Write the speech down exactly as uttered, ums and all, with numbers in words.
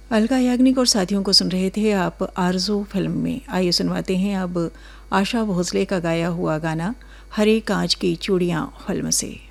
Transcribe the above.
अलका याग्निक और साथियों को सुन रहे थे आप आरज़ू फिल्म में। आइए सुनवाते हैं अब आशा भोसले का गाया हुआ गाना हरे कांच की चूड़ियाँ फिल्म से।